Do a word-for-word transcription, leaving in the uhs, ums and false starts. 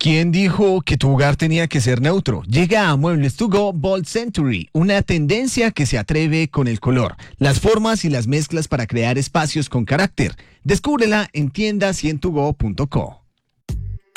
¿Quién dijo que tu hogar tenía que ser neutro? Llega a Muebles to Go Bold Century, una tendencia que se atreve con el color, las formas y las mezclas para crear espacios con carácter. Descúbrela en tiendas y en tugo punto co.